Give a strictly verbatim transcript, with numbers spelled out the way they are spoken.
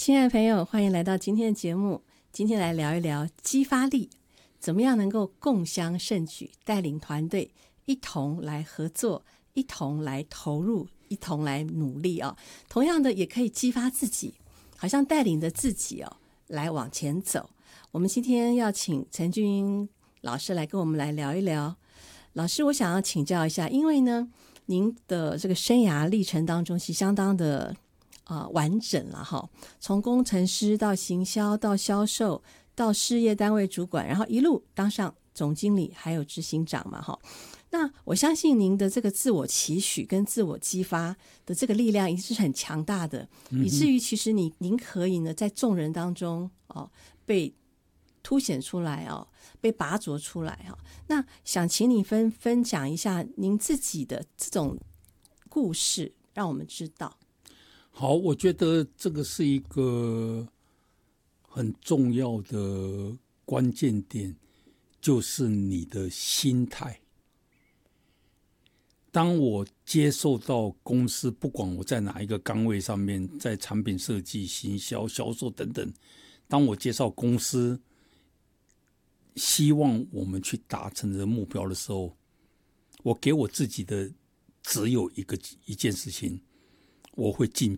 亲爱的朋友，欢迎来到今天的节目。今天来聊一聊激发力，怎么样能够共襄盛举，带领团队一同来合作，一同来投入，一同来努力哦。同样的，也可以激发自己，好像带领着自己哦来往前走。我们今天要请陈俊英老师来跟我们来聊一聊。老师，我想要请教一下，因为呢，您的这个生涯历程当中，其实相当的呃完整了哈。从工程师到行销，到销售，到事业单位主管，然后一路当上总经理，还有执行长嘛哈。那我相信您的这个自我期许跟自我激发的这个力量，一定是很强大的，嗯、以至于其实你您可以呢在众人当中哦被凸显出来哦，被拔擢出来哦。那想请你分分享一下您自己的这种故事，让我们知道。 好，我觉得这个是一个很重要的关键点，就是你的心态。当我接受到公司，不管我在哪一个岗位上面，在产品设计、行销、销售等等，当我介绍公司希望我们去达成的目标的时候，我给我自己的只有一个一件事情，我会尽